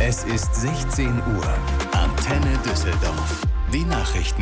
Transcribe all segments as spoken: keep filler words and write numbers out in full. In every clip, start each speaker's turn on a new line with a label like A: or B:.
A: Es ist sechzehn Uhr. Antenne Düsseldorf. Die Nachrichten.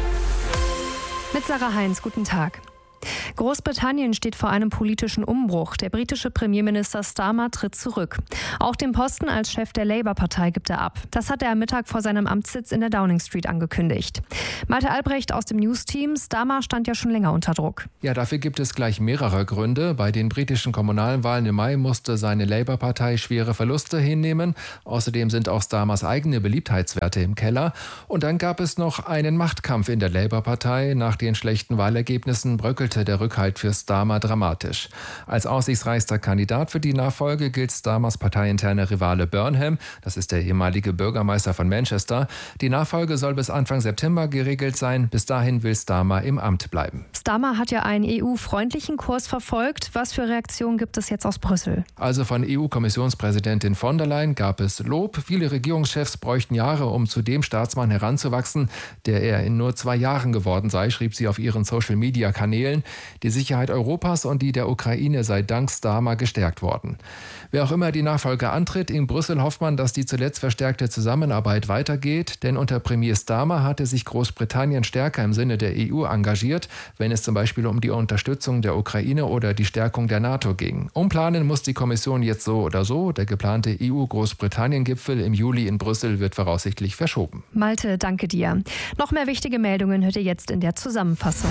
B: Mit Sarah Heinz, guten Tag. Großbritannien steht vor einem politischen Umbruch. Der britische Premierminister Starmer tritt zurück. Auch den Posten als Chef der Labour-Partei gibt er ab. Das hat er am Mittag vor seinem Amtssitz in der Downing Street angekündigt. Malte Albrecht aus dem News-Team. Starmer stand ja schon länger unter Druck.
C: Ja, dafür gibt es gleich mehrere Gründe. Bei den britischen Kommunalwahlen im Mai musste seine Labour-Partei schwere Verluste hinnehmen. Außerdem sind auch Starmers eigene Beliebtheitswerte im Keller. Und dann gab es noch einen Machtkampf in der Labour-Partei. Nach den schlechten Wahlergebnissen bröckelte der Rückhalt für Starmer dramatisch. Als aussichtsreichster Kandidat für die Nachfolge gilt Starmers parteiinterner Rivale Burnham. Das ist der ehemalige Bürgermeister von Manchester. Die Nachfolge soll bis Anfang September geregelt sein. Bis dahin will Starmer im Amt bleiben.
B: Starmer hat ja einen E U-freundlichen Kurs verfolgt. Was für Reaktionen gibt es jetzt aus Brüssel?
C: Also von E U-Kommissionspräsidentin von der Leyen gab es Lob. Viele Regierungschefs bräuchten Jahre, um zu dem Staatsmann heranzuwachsen, der er in nur zwei Jahren geworden sei, schrieb sie auf ihren Social-Media-Kanälen. Die Sicherheit Europas und die der Ukraine sei dank Starmer gestärkt worden. Wer auch immer die Nachfolge antritt, in Brüssel hofft man, dass die zuletzt verstärkte Zusammenarbeit weitergeht. Denn unter Premier Starmer hatte sich Großbritannien stärker im Sinne der E U engagiert, wenn es zum Beispiel um die Unterstützung der Ukraine oder die Stärkung der NATO ging. Umplanen muss die Kommission jetzt so oder so. Der geplante E U-Großbritannien-Gipfel im Juli in Brüssel wird voraussichtlich verschoben.
B: Malte, danke dir. Noch mehr wichtige Meldungen hört ihr jetzt in der Zusammenfassung.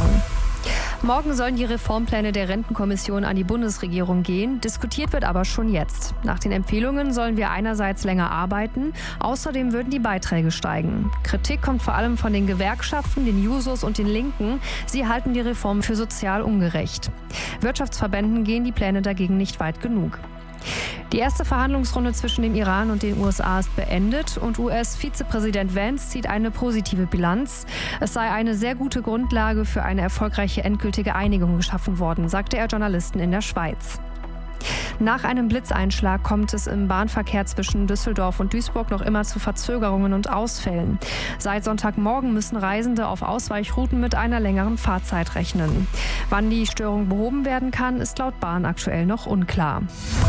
B: Morgen sollen die Reformpläne der Rentenkommission an die Bundesregierung gehen. Diskutiert wird aber schon jetzt. Nach den Empfehlungen sollen wir einerseits länger arbeiten, außerdem würden die Beiträge steigen. Kritik kommt vor allem von den Gewerkschaften, den Jusos und den Linken. Sie halten die Reform für sozial ungerecht. Wirtschaftsverbänden gehen die Pläne dagegen nicht weit genug. Die erste Verhandlungsrunde zwischen dem Iran und den U S A ist beendet und U S-Vizepräsident Vance zieht eine positive Bilanz. Es sei eine sehr gute Grundlage für eine erfolgreiche endgültige Einigung geschaffen worden, sagte er Journalisten in der Schweiz. Nach einem Blitzeinschlag kommt es im Bahnverkehr zwischen Düsseldorf und Duisburg noch immer zu Verzögerungen und Ausfällen. Seit Sonntagmorgen müssen Reisende auf Ausweichrouten mit einer längeren Fahrzeit rechnen. Wann die Störung behoben werden kann, ist laut Bahn aktuell noch unklar.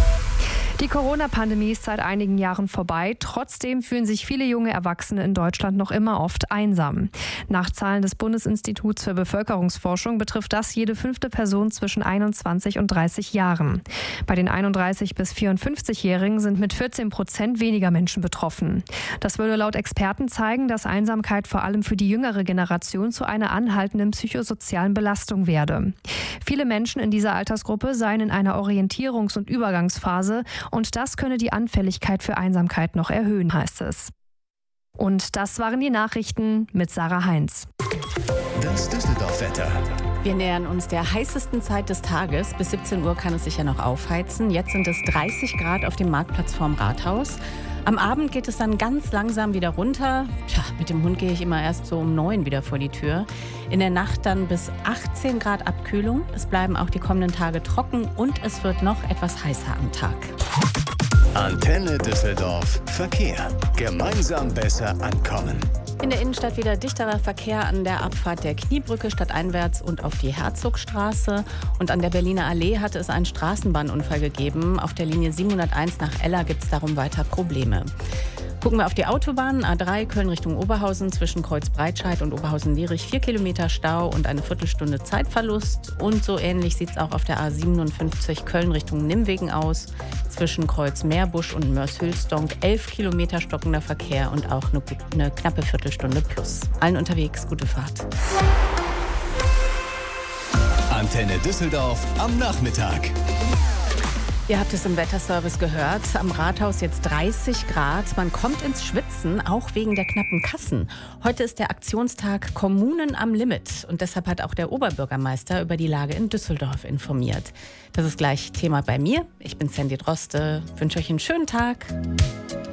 B: Die Corona-Pandemie ist seit einigen Jahren vorbei. Trotzdem fühlen sich viele junge Erwachsene in Deutschland noch immer oft einsam. Nach Zahlen des Bundesinstituts für Bevölkerungsforschung betrifft das jede fünfte Person zwischen einundzwanzig und dreißig Jahren. Bei den einunddreißig- bis vierundfünfzigjährigen sind mit vierzehn Prozent weniger Menschen betroffen. Das würde laut Experten zeigen, dass Einsamkeit vor allem für die jüngere Generation zu einer anhaltenden psychosozialen Belastung werde. Viele Menschen in dieser Altersgruppe seien in einer Orientierungs- und Übergangsphase und das könne die Anfälligkeit für Einsamkeit noch erhöhen, heißt es. Und das waren die Nachrichten mit Sarah Heinz.
A: Das Düsseldorf-Wetter.
D: Wir nähern uns der heißesten Zeit des Tages. Bis siebzehn Uhr kann es sich ja noch aufheizen. Jetzt sind es dreißig Grad auf dem Marktplatz vorm Rathaus. Am Abend geht es dann ganz langsam wieder runter. Tja, mit dem Hund gehe ich immer erst so um neun wieder vor die Tür. In der Nacht dann bis achtzehn Grad Abkühlung. Es bleiben auch die kommenden Tage trocken und es wird noch etwas heißer am Tag.
A: Antenne Düsseldorf. Verkehr. Gemeinsam besser ankommen.
D: In der Innenstadt wieder dichterer Verkehr an der Abfahrt der Kniebrücke stadteinwärts und auf die Herzogstraße. Und an der Berliner Allee hatte es einen Straßenbahnunfall gegeben. Auf der Linie siebenhunderteins nach Eller gibt es darum weiter Probleme. Gucken wir auf die Autobahn. A drei Köln Richtung Oberhausen zwischen Kreuzbreitscheid und Oberhausen-Lierich. Vier Kilometer Stau und eine Viertelstunde Zeitverlust. Und so ähnlich sieht es auch auf der A siebenundfünfzig Köln Richtung Nimwegen aus. Zwischen Kreuz Meerbusch und Mörs-Hülsdonk. Elf Kilometer stockender Verkehr und auch eine, eine knappe Viertelstunde plus. Allen unterwegs gute Fahrt.
A: Antenne Düsseldorf am Nachmittag.
D: Ihr habt es im Wetterservice gehört, am Rathaus jetzt dreißig Grad. Man kommt ins Schwitzen, auch wegen der knappen Kassen. Heute ist der Aktionstag Kommunen am Limit und deshalb hat auch der Oberbürgermeister über die Lage in Düsseldorf informiert. Das ist gleich Thema bei mir. Ich bin Sandy Droste, wünsche euch einen schönen Tag.